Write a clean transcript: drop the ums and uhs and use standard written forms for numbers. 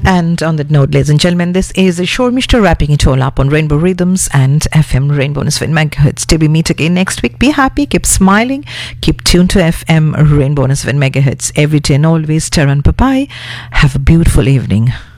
And on that note, ladies and gentlemen, this is a show Mr. Wrapping it all up on Rainbow Rhythms and FM Rainbow 107 megahertz. Till we meet again next week, be happy, keep smiling, keep tuned to FM Rainbow 107 megahertz every day and always. Taran Papai. Have a beautiful evening.